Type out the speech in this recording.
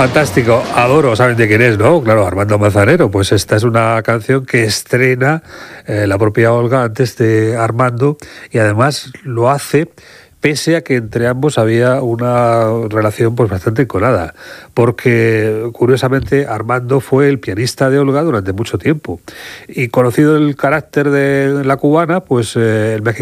Fantástico, adoro, saben de quién es, ¿no? Claro, Armando Manzanero, pues esta es una canción que estrena la propia Olga antes de Armando y además lo hace pese a que entre ambos había una relación pues bastante enconada, porque curiosamente Armando fue el pianista de Olga durante mucho tiempo y conocido el carácter de la cubana, pues el